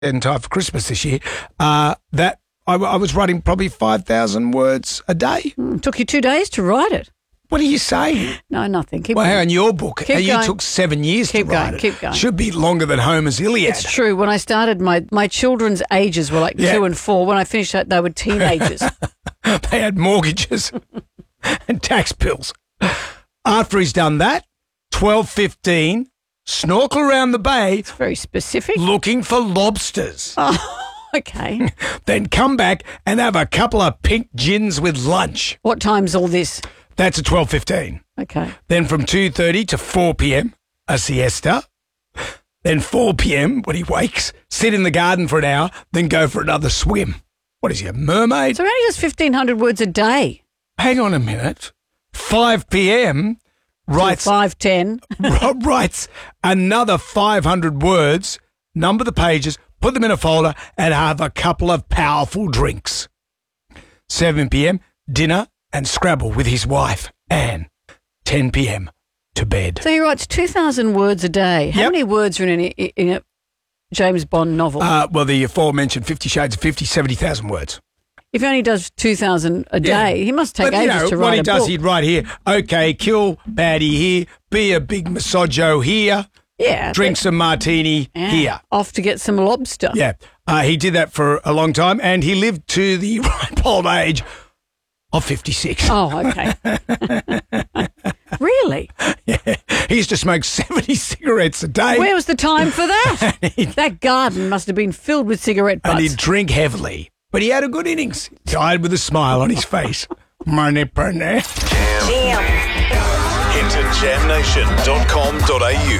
in time for Christmas this year, that I was writing probably 5,000 words a day. Took you 2 days to write it. What are you saying? No, nothing. Keep Well, going. hang on, your book. Keep You going. took 7 years to write it. Keep going. Should be longer than Homer's Iliad. It's true. When I started, my children's ages were like 2 and 4. When I finished that, they were teenagers. They had mortgages and tax bills. After he's done that, 12:15, snorkel around the bay It's very specific. looking for lobsters. Okay. Then come back and have a couple of pink gins with lunch. What time's all this? That's at 12:15. Okay. Then from 2:30 to 4 p.m, a siesta. Then 4 p.m, when he wakes, sit in the garden for an hour, then go for another swim. What is he, a mermaid? So only just 1,500 words a day. Hang on a minute. 5 p.m, writes 5:10. writes another 500 words, number the pages, put them in a folder, and have a couple of powerful drinks. 7 p.m, dinner and Scrabble with his wife, Anne. 10 p.m, to bed. So he writes 2,000 words a day. How Yep. many words are in a James Bond novel? Well, the aforementioned 50 Shades of 50, 70,000 words. If he only does 2,000 a day, he must take But, ages to what write he a does, book. he'd write here, okay, kill baddie here, be a big misogyno here, Yeah. drink some martini here. Off to get some lobster. Yeah, he did that for a long time, and he lived to the ripe old age of 56. Oh, okay. Really? Yeah. He used to smoke 70 cigarettes a day. Where was the time for that? That garden must have been filled with cigarette And butts. he'd drink heavily. But he had a good innings. Died with a smile on his face. Money, penny. Head to jamnation.com.au.